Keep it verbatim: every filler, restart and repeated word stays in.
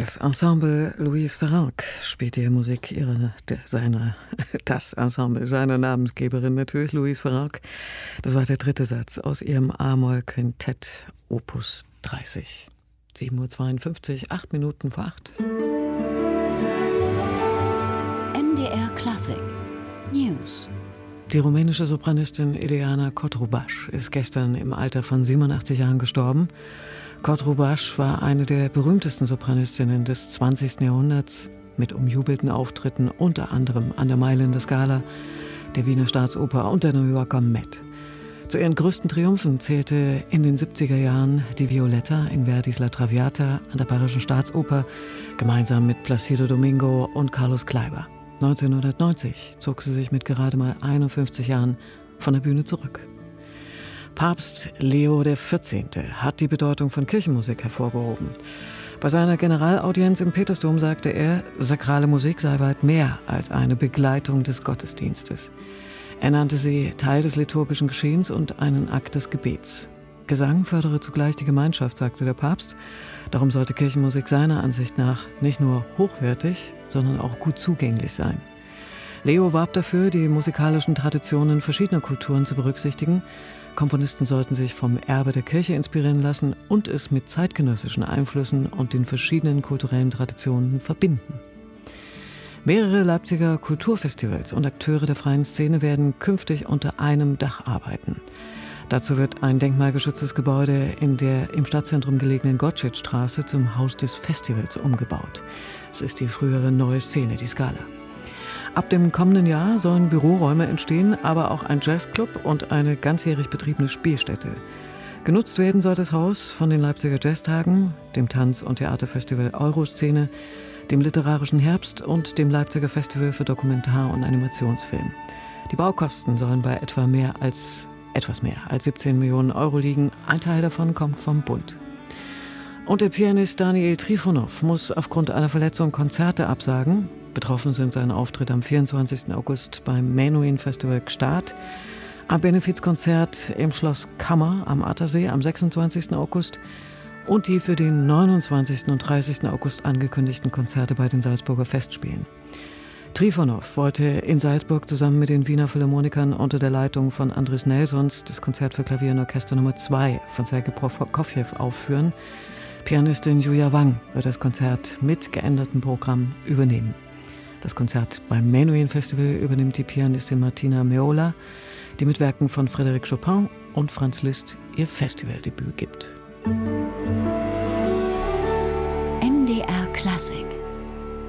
Das Ensemble Louise Farrenc spielt die Musik ihrer, der, seiner, das Ensemble seiner Namensgeberin natürlich, Louise Farrenc. Das war der dritte Satz aus ihrem A-Moll-Quintett Opus dreißig. sieben Uhr zweiundfünfzig, acht Minuten vor acht. M D R Klassik News. Die rumänische Sopranistin Ileana Cotrubas ist gestern im Alter von siebenundachtzig Jahren gestorben. Cotrubas war eine der berühmtesten Sopranistinnen des zwanzigsten Jahrhunderts mit umjubelten Auftritten unter anderem an der Mailänder Scala, der Wiener Staatsoper und der New Yorker Met. Zu ihren größten Triumphen zählte in den siebziger Jahren die Violetta in Verdis La Traviata an der Bayerischen Staatsoper, gemeinsam mit Placido Domingo und Carlos Kleiber. neunzehnhundertneunzig zog sie sich mit gerade mal einundfünfzig Jahren von der Bühne zurück. Papst Leo der Vierzehnte hat die Bedeutung von Kirchenmusik hervorgehoben. Bei seiner Generalaudienz im Petersdom sagte er, sakrale Musik sei weit mehr als eine Begleitung des Gottesdienstes. Er nannte sie Teil des liturgischen Geschehens und einen Akt des Gebets. Gesang fördere zugleich die Gemeinschaft, sagte der Papst. Darum sollte Kirchenmusik seiner Ansicht nach nicht nur hochwertig, sondern auch gut zugänglich sein. Leo warb dafür, die musikalischen Traditionen verschiedener Kulturen zu berücksichtigen. Komponisten sollten sich vom Erbe der Kirche inspirieren lassen und es mit zeitgenössischen Einflüssen und den verschiedenen kulturellen Traditionen verbinden. Mehrere Leipziger Kulturfestivals und Akteure der freien Szene werden künftig unter einem Dach arbeiten. Dazu wird ein denkmalgeschütztes Gebäude in der im Stadtzentrum gelegenen Gottschedstraße zum Haus des Festivals umgebaut. Es ist die frühere Neue Szene, die Scala. Ab dem kommenden Jahr sollen Büroräume entstehen, aber auch ein Jazzclub und eine ganzjährig betriebene Spielstätte. Genutzt werden soll das Haus von den Leipziger Jazztagen, dem Tanz- und Theaterfestival Euroszene, dem Literarischen Herbst und dem Leipziger Festival für Dokumentar- und Animationsfilm. Die Baukosten sollen bei etwa mehr als, etwas mehr als siebzehn Millionen Euro liegen. Ein Teil davon kommt vom Bund. Und der Pianist Daniel Trifonov muss aufgrund einer Verletzung Konzerte absagen. Betroffen sind sein Auftritt am vierundzwanzigsten August beim Menuhin Festival Gstaad, am Benefizkonzert im Schloss Kammer am Attersee am sechsundzwanzigsten August und die für den neunundzwanzigsten und dreißigsten August angekündigten Konzerte bei den Salzburger Festspielen. Trifonov wollte in Salzburg zusammen mit den Wiener Philharmonikern unter der Leitung von Andris Nelsons das Konzert für Klavier und Orchester Nummer zwei von Sergei Prokofjew aufführen. Pianistin Julia Wang wird das Konzert mit geändertem Programm übernehmen. Das Konzert beim Menuhin Festival übernimmt die Pianistin Martina Meola, die mit Werken von Frédéric Chopin und Franz Liszt ihr Festivaldebüt gibt. M D R Klassik